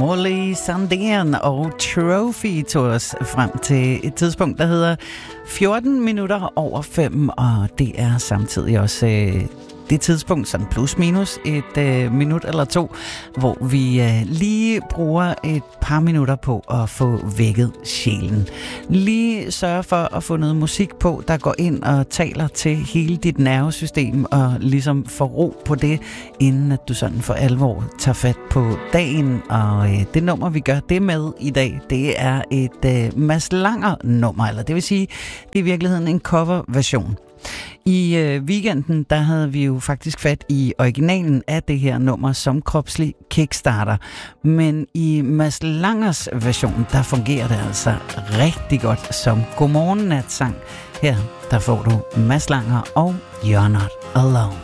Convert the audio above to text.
Molly Sandén og Trophy tog os frem til et tidspunkt, der hedder 14 minutter over 5, og det er samtidig også det tidspunkt, sådan plus minus et minut eller to, hvor vi lige bruger et par minutter på at få vækket sjælen. Lige sørge for at få noget musik på, der går ind og taler til hele dit nervesystem, og ligesom få ro på det, inden at du sådan for alvor tager fat på dagen. Og det nummer, vi gør det med i dag, det er et Mads Langer nummer, eller det vil sige, det er i virkeligheden en coverversion. I weekenden, der havde vi jo faktisk fat i originalen af det her nummer som kropslig kickstarter. Men i Mads Langers version, der fungerer det altså rigtig godt som godmorgen-natsang. Her, der får du Mads Langer og You're Not Alone.